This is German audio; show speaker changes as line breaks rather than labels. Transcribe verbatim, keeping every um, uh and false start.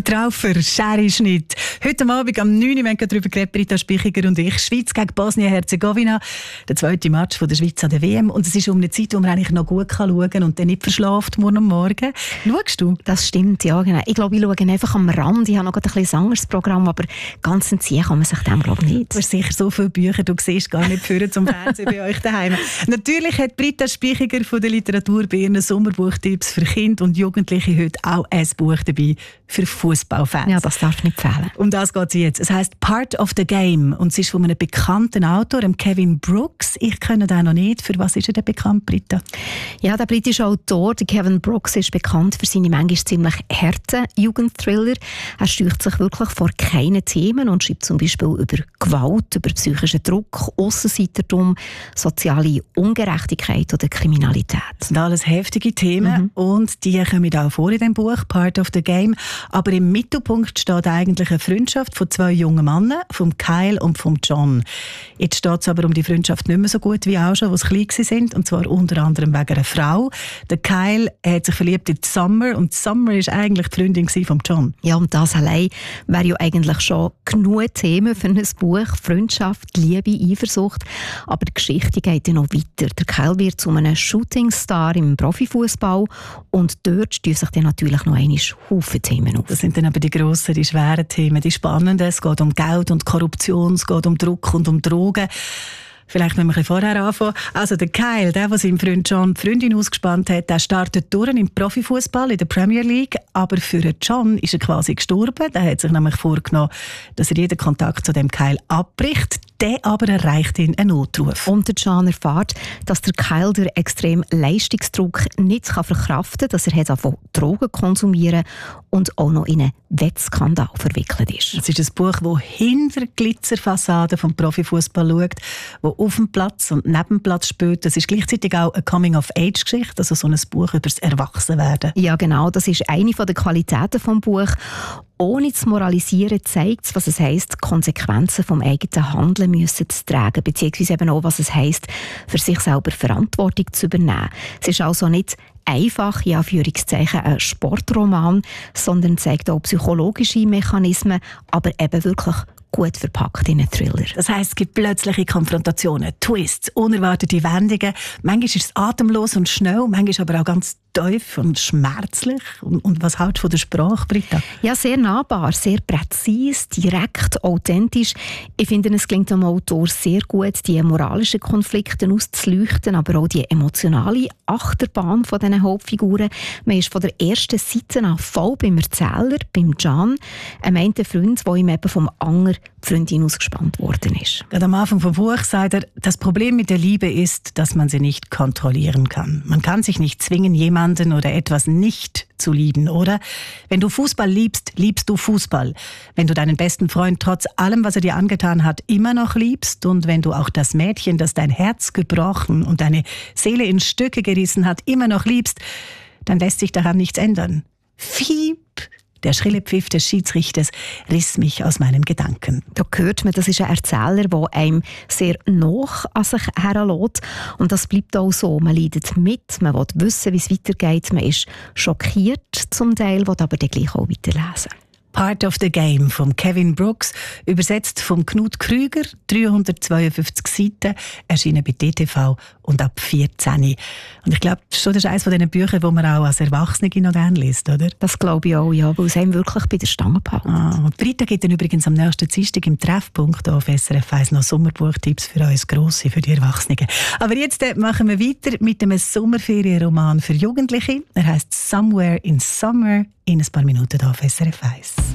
Der Traufer, Scherenschnitt. Heute Abend am neun Uhr haben wir darüber geredet, Britta Spichiger und ich. Schweiz gegen Bosnien-Herzegowina. Der zweite Match von der Schweiz an der W M. Und es ist um eine Zeit, wo man eigentlich noch gut schauen kann und dann nicht verschlaft morgen am Morgen. Schaust du?
Das stimmt, ja. Genau. Ich glaube, ich schaue einfach am Rand. Ich habe noch ein bisschen ein anderes Programm, aber ganz entziehen kann man sich dem, glaube ich, nicht.
Du hast sicher so viele Bücher, du siehst gar nicht führen zum Fernsehen bei euch daheim. Natürlich hat Britta Spichiger von der Literatur bei ihren Sommerbuchtipps für Kinder und Jugendliche heute auch ein Buch dabei für Fußballfans.
Ja, das darf nicht fehlen.
Um das geht es jetzt. Es heisst «Part of the Game» und es ist von einem bekannten Autor, Kevin Brooks. Ich kenne den noch nicht. Für was ist er denn bekannt, Britta?
Ja, der britische Autor, der Kevin Brooks, ist bekannt für seine manchmal ziemlich harten Jugendthriller. Er steucht sich wirklich vor keinen Themen und schreibt zum Beispiel über Gewalt, über psychischen Druck, Aussenseitertum, soziale Ungerechtigkeit oder Kriminalität.
Das sind alles heftige Themen, mhm. und die kommen auch vor in dem Buch «Part of the Game». Aber im Mittelpunkt steht eigentlich eine Freundschaft von zwei jungen Männern, vom Kyle und vom John. Jetzt steht es aber um die Freundschaft nicht mehr so gut wie auch schon, als sie klein waren, und zwar unter anderem wegen einer Frau. Der Kyle hat sich verliebt in Summer und Summer war eigentlich die Freundin von John.
Ja, und das allein wäre ja eigentlich schon genug Themen für ein Buch. Freundschaft, Liebe, Eifersucht. Aber die Geschichte geht ja noch weiter. Der Kyle wird zu einem Shootingstar im Profifußball und dort stößt sich dann natürlich noch einmal Haufen Themen auf.
Das sind dann aber die grossen, die schweren Themen, die spannenden. Es geht um Geld und Korruption, es geht um Druck und um Drogen. Vielleicht müssen wir ein bisschen vorher anfangen. Also der Kyle, der, der seinem Freund John die Freundin ausgespannt hat, der startet durch im Profifußball in der Premier League. Aber für John ist er quasi gestorben. Der hat sich nämlich vorgenommen, dass er jeden Kontakt zu dem Kyle abbricht. Der aber erreicht ihn einen Notruf.
Und der John erfährt, dass der Kyle durch extremen Leistungsdruck nicht verkraften kann, dass er anfängt, Drogen konsumieren und auch noch in einen Wettskandal verwickelt ist.
Es ist ein Buch, das hinter die Glitzerfassade des Profifußballs schaut, das auf dem Platz und neben dem Platz spielt. Das ist gleichzeitig auch eine Coming-of-Age-Geschichte, also so ein Buch über das Erwachsenwerden.
Ja, genau. Das ist eine der Qualitäten des Buches. Ohne zu moralisieren zeigt es, was es heisst, Konsequenzen vom eigenen Handeln müssen zu tragen, beziehungsweise eben auch, was es heisst, für sich selber Verantwortung zu übernehmen. Es ist also nicht einfach, in Anführungszeichen, ein Sportroman, sondern zeigt auch psychologische Mechanismen, aber eben wirklich gut verpackt in einen Thriller.
Das heisst, es gibt plötzliche Konfrontationen, Twists, unerwartete Wendungen. Manchmal ist es atemlos und schnell, manchmal aber auch ganz tief und schmerzlich. Und, und was hältst du von der Sprache, Britta?
Ja, sehr nahbar, sehr präzise, direkt, authentisch. Ich finde, es gelingt dem Autor sehr gut, die moralischen Konflikte auszuleuchten, aber auch die emotionale Achterbahn von diesen Hauptfiguren. Man ist von der ersten Seite an voll beim Erzähler, beim Can, einem einen Freund, der ihm eben vom anderen die Freundin ausgespannt worden ist.
Gerade am Anfang vom Buch sagt er, das Problem mit der Liebe ist, dass man sie nicht kontrollieren kann. Man kann sich nicht zwingen, jemanden oder etwas nicht zu lieben, oder? Wenn du Fußball liebst, liebst du Fußball. Wenn du deinen besten Freund trotz allem, was er dir angetan hat, immer noch liebst und wenn du auch das Mädchen, das dein Herz gebrochen und deine Seele in Stücke gerissen hat, immer noch liebst, dann lässt sich daran nichts ändern. Fiep! Der schrille Pfiff des Schiedsrichters riss mich aus meinen Gedanken.
Da hört man, das ist ein Erzähler, der einem sehr nah an sich heranlässt. Und das bleibt auch so. Man leidet mit, man will wissen, wie es weitergeht. Man ist schockiert zum Teil, will aber dann gleich auch weiterlesen.
«Part of the Game» von Kevin Brooks, übersetzt von Knut Krüger, dreihundertzweiundfünfzig Seiten, erschienen bei D T V und ab vierzehn. Und ich glaube, das ist eines von diesen Büchern, die man auch als Erwachsene noch gerne liest, oder?
Das glaube ich auch, ja, weil es einem wirklich bei der Stange behält.
Ah, und Britta gibt dann übrigens am nächsten Dienstag im Treffpunkt auf S R F eins noch Sommerbuchtipps für uns Grosse, für die Erwachsenen. Aber jetzt machen wir weiter mit einem Sommerferienroman für Jugendliche. Er heisst «Somewhere in Summer», in ein paar Minuten auf S R F eins.